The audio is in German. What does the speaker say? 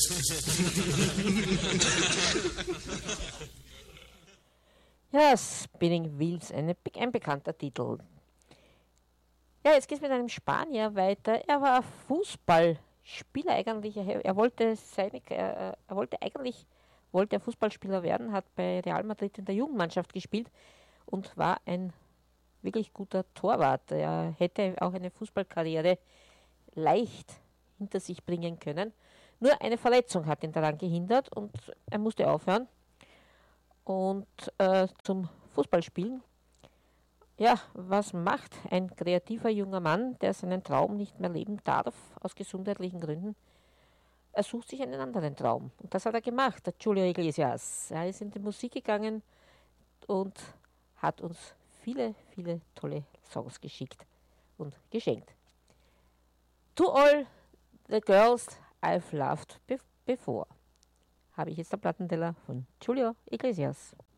Ja, Spinning Wheels, ein bekannter Titel. Ja, jetzt geht es mit einem Spanier weiter. Er war Fußballspieler eigentlich. Er wollte wollte er Fußballspieler werden, hat bei Real Madrid in der Jugendmannschaft gespielt und war ein wirklich guter Torwart. Er hätte auch eine Fußballkarriere leicht hinter sich bringen können. Nur eine Verletzung hat ihn daran gehindert und er musste aufhören. Und zum Fußballspielen. Ja, was macht ein kreativer junger Mann, der seinen Traum nicht mehr leben darf, aus gesundheitlichen Gründen? Er sucht sich einen anderen Traum. Und das hat er gemacht, der Julio Iglesias. Er ist in die Musik gegangen und hat uns viele, viele tolle Songs geschickt und geschenkt. To all the girls I've loved before habe ich jetzt der Plattenteller von Julio Iglesias.